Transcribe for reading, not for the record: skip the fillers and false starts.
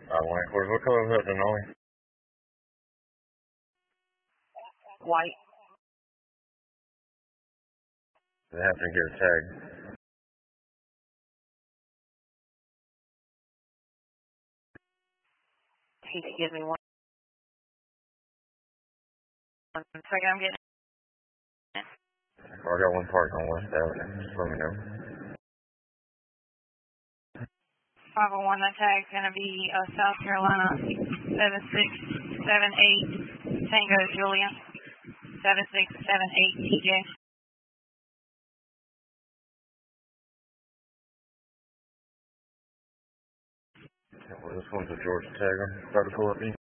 Lanford, what color is that Denali? White. They have to get a tag. He gives me one second. I'm getting it. I got one parked on West Avenue. Just let me know. 501, that tag's going to be South Carolina 7678 Tango Julian 7678 TJ. Well, this one's a Georgia tagger. Try to pull up me.